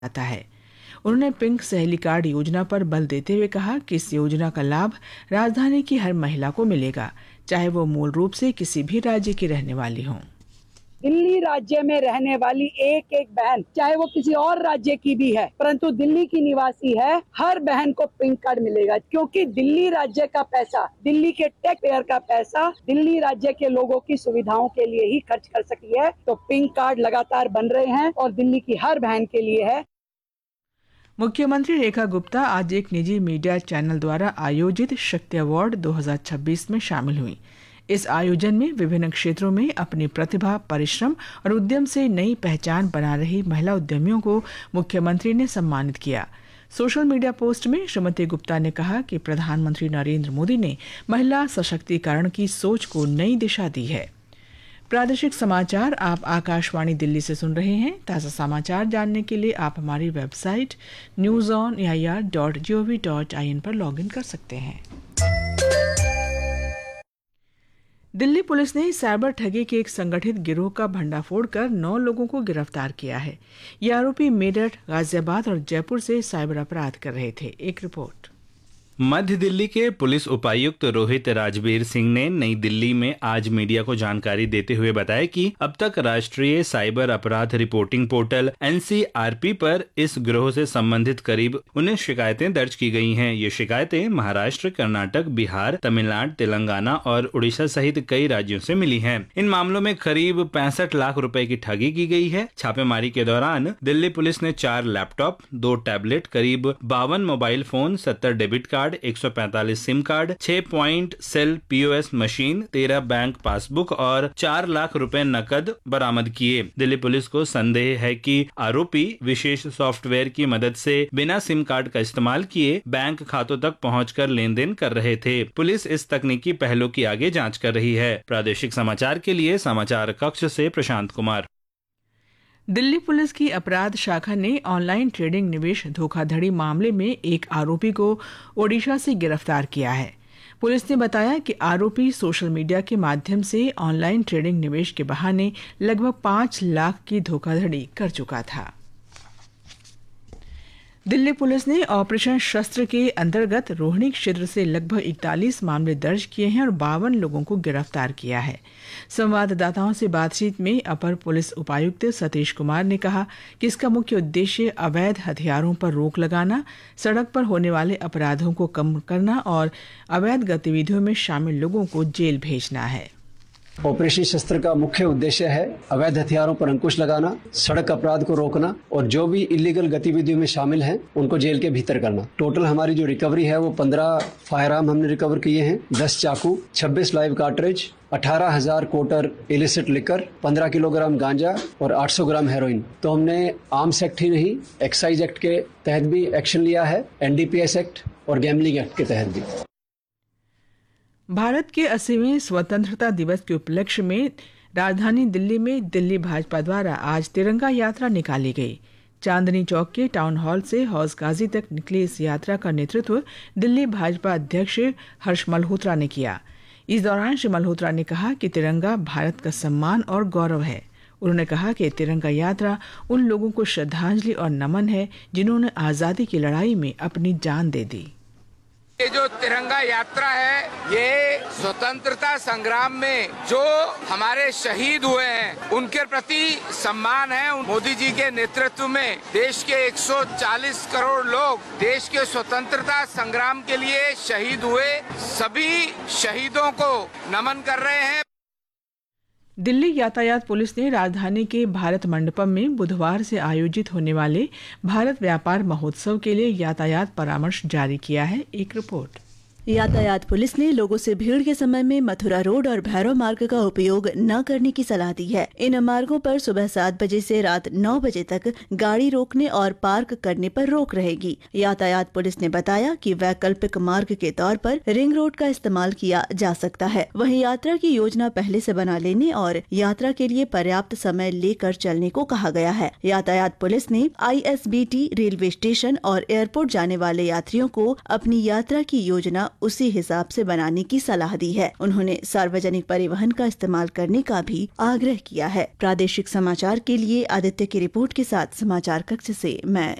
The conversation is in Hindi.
जाता है। उन्होंने पिंक सहेली कार्ड योजना पर बल देते हुए कहा कि इस योजना का लाभ राजधानी की हर महिला को मिलेगा, चाहे वो मूल रूप से किसी भी राज्य की रहने वाली हो। दिल्ली राज्य में रहने वाली एक एक बहन, चाहे वो किसी और राज्य की भी है, परंतु दिल्ली की निवासी है, हर बहन को पिंक कार्ड मिलेगा, क्योंकि दिल्ली राज्य का पैसा, दिल्ली के टैक्स पेयर का पैसा दिल्ली राज्य के लोगों की सुविधाओं के लिए ही खर्च कर सकती है। तो पिंक कार्ड लगातार बन रहे हैं और दिल्ली की हर बहन के लिए है। मुख्यमंत्री रेखा गुप्ता आज एक निजी मीडिया चैनल द्वारा आयोजित शक्ति अवार्ड 2026 में शामिल हुई। इस आयोजन में विभिन्न क्षेत्रों में अपनी प्रतिभा, परिश्रम और उद्यम से नई पहचान बना रही महिला उद्यमियों को मुख्यमंत्री ने सम्मानित किया। सोशल मीडिया पोस्ट में श्रीमती गुप्ता ने कहा कि प्रधानमंत्री नरेंद्र मोदी ने महिला सशक्तिकरण की सोच को नई दिशा दी है। प्रादेशिक समाचार आप आकाशवाणी दिल्ली से सुन रहे हैं। ताज़ा समाचार जानने के लिए आप हमारी वेबसाइट newsonair.gov.in पर लॉगिन कर सकते हैं। दिल्ली पुलिस ने साइबर ठगी के एक संगठित गिरोह का भंडाफोड़ कर 9 लोगों को गिरफ्तार किया है। ये आरोपी मेरठ, गाजियाबाद और जयपुर से साइबर अपराध कर रहे थे। एक रिपोर्ट। मध्य दिल्ली के पुलिस उपायुक्त रोहित राजबीर सिंह ने नई दिल्ली में आज मीडिया को जानकारी देते हुए बताया कि अब तक राष्ट्रीय साइबर अपराध रिपोर्टिंग पोर्टल NCRP पर इस गिरोह से संबंधित करीब 19 शिकायतें दर्ज की गई हैं। ये शिकायतें महाराष्ट्र, कर्नाटक, बिहार, तमिलनाडु, तेलंगाना और उड़ीसा सहित कई राज्यों से मिली हैं। इन मामलों में करीब 65 लाख रुपए की ठगी की गई है। छापेमारी के दौरान दिल्ली पुलिस ने 4 लैपटॉप, 2 टैबलेट, करीब 52 mobile phone, 70 debit card, 145 SIM card, 6 point cell POS machine, 13 bank passbook और 4 लाख रुपए नकद बरामद किए। दिल्ली पुलिस को संदेह है कि आरोपी विशेष सॉफ्टवेयर की मदद से बिना सिम कार्ड का इस्तेमाल किए बैंक खातों तक पहुंचकर लेन-देन कर रहे थे। पुलिस इस तकनीकी पहलू की आगे जांच कर रही है। प्रादेशिक समाचार के लिए समाचार कक्ष से प्रशांत कुमार। दिल्ली पुलिस की अपराध शाखा ने ऑनलाइन ट्रेडिंग निवेश धोखाधड़ी मामले में एक आरोपी को ओडिशा से गिरफ्तार किया है। पुलिस ने बताया कि आरोपी सोशल मीडिया के माध्यम से ऑनलाइन ट्रेडिंग निवेश के बहाने लगभग 5 लाख की धोखाधड़ी कर चुका था। दिल्ली पुलिस ने ऑपरेशन शस्त्र के अंतर्गत रोहिणी क्षेत्र से लगभग 41 मामले दर्ज किए हैं और 52 लोगों को गिरफ्तार किया है। संवाददाताओं से बातचीत में अपर पुलिस उपायुक्त सतीश कुमार ने कहा कि इसका मुख्य उद्देश्य अवैध हथियारों पर रोक लगाना, सड़क पर होने वाले अपराधों को कम करना और अवैध गतिविधियों में शामिल लोगों को जेल भेजना है। ऑपरेशन शस्त्र का मुख्य उद्देश्य है अवैध हथियारों पर अंकुश लगाना, सड़क अपराध को रोकना और जो भी इलीगल गतिविधियों में शामिल हैं उनको जेल के भीतर करना। टोटल हमारी जो रिकवरी है वो 15 फायर आर्म हमने रिकवर किए हैं, 10 चाकू, 26 live cartridge, 18,000 quarter illicit liquor, 15 kilogram गांजा और 800 ग्राम हेरोइन। तो हमने आर्म्स एक्ट ही नहीं, एक्साइज एक्ट के तहत भी एक्शन लिया है, NDPS एक्ट और गैम्बलिंग एक्ट के तहत भी। भारत के 80वें स्वतंत्रता दिवस के उपलक्ष्य में राजधानी दिल्ली में दिल्ली भाजपा द्वारा आज तिरंगा यात्रा निकाली गई। चांदनी चौक के टाउन हॉल से हौज गाजी तक निकली इस यात्रा का नेतृत्व दिल्ली भाजपा अध्यक्ष हर्ष मल्होत्रा ने किया। इस दौरान श्री मल्होत्रा ने कहा कि तिरंगा भारत का सम्मान और गौरव है। उन्होंने कहा कि तिरंगा यात्रा उन लोगों को श्रद्धांजलि और नमन है जिन्होंने आजादी की लड़ाई में अपनी जान दे दी। ये जो तिरंगा यात्रा है, ये स्वतंत्रता संग्राम में जो हमारे शहीद हुए हैं उनके प्रति सम्मान है। मोदी जी के नेतृत्व में देश के 140 करोड़ लोग देश के स्वतंत्रता संग्राम के लिए शहीद हुए, सभी शहीदों को नमन कर रहे हैं। दिल्ली यातायात पुलिस ने राजधानी के भारत मंडपम में बुधवार से आयोजित होने वाले भारत व्यापार महोत्सव के लिए यातायात परामर्श जारी किया है। एक रिपोर्ट। यातायात पुलिस ने लोगों से भीड़ के समय में मथुरा रोड और भैरव मार्ग का उपयोग न करने की सलाह दी है। इन मार्गों पर सुबह 7 बजे से रात 9 बजे तक गाड़ी रोकने और पार्क करने पर रोक रहेगी। यातायात पुलिस ने बताया कि वैकल्पिक मार्ग के तौर पर रिंग रोड का इस्तेमाल किया जा सकता है। वहीं यात्रा की योजना पहले से बना लेने और यात्रा के लिए पर्याप्त समय लेकर चलने को कहा गया है। यातायात पुलिस ने ISBT, रेलवे स्टेशन और एयरपोर्ट जाने वाले यात्रियों को अपनी यात्रा की योजना उसी हिसाब से बनाने की सलाह दी है। उन्होंने सार्वजनिक परिवहन का इस्तेमाल करने का भी आग्रह किया है। प्रादेशिक समाचार के लिए आदित्य की रिपोर्ट के साथ समाचार कक्ष से मैं